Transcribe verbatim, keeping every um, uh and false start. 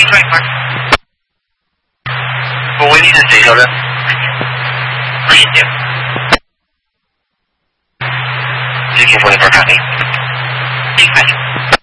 我唯一的谁说的？不是的。这个我也不看的。明白。